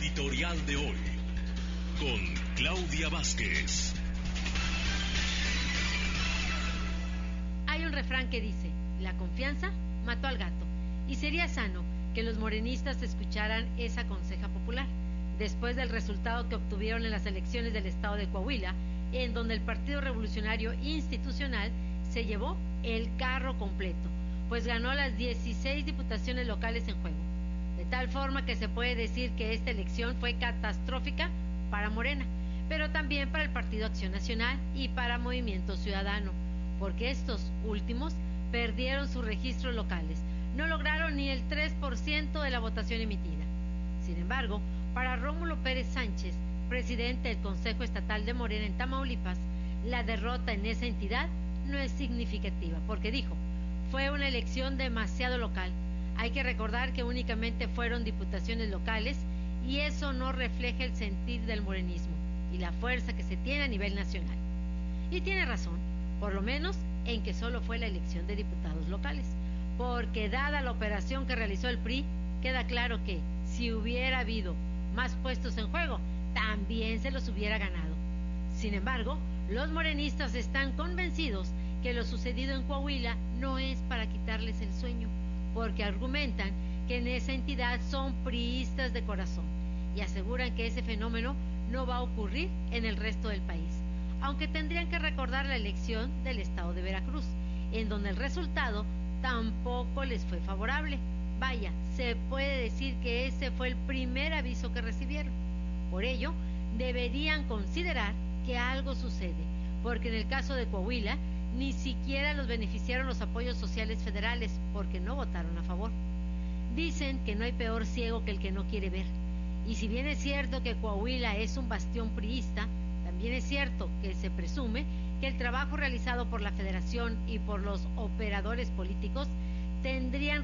editorial de hoy con Claudia Vázquez. Hay un refrán que dice, la confianza mató al gato, y sería sano que los morenistas escucharan esa conseja popular, después del resultado que obtuvieron en las elecciones del estado de Coahuila, en donde el Partido Revolucionario Institucional se llevó el carro completo, pues ganó las 16 diputaciones locales en juego. De tal forma que se puede decir que esta elección fue catastrófica para Morena, pero también para el Partido Acción Nacional y para Movimiento Ciudadano, porque estos últimos perdieron sus registros locales, no lograron ni el 3% de la votación emitida. Sin embargo, para Rómulo Pérez Sánchez, presidente del Consejo Estatal de Morena en Tamaulipas, la derrota en esa entidad no es significativa, porque dijo, fue una elección demasiado local. Hay que recordar que únicamente fueron diputaciones locales y eso no refleja el sentir del morenismo y la fuerza que se tiene a nivel nacional. Y tiene razón, por lo menos en que solo fue la elección de diputados locales, porque dada la operación que realizó el PRI, queda claro que si hubiera habido más puestos en juego, también se los hubiera ganado. Sin embargo, los morenistas están convencidos que lo sucedido en Coahuila no es para quitarles el sueño, porque argumentan que en esa entidad son priistas de corazón y aseguran que ese fenómeno no va a ocurrir en el resto del país, aunque tendrían que recordar la elección del estado de Veracruz, en donde el resultado tampoco les fue favorable. Vaya, se puede decir que ese fue el primer aviso que recibieron. Por ello, deberían considerar que algo sucede, porque en el caso de Coahuila, ni siquiera los beneficiaron los apoyos sociales federales, porque no votaron a favor. Dicen que no hay peor ciego que el que no quiere ver. Y si bien es cierto que Coahuila es un bastión priista, también es cierto que se presume que el trabajo realizado por la Federación y por los operadores políticos tendrían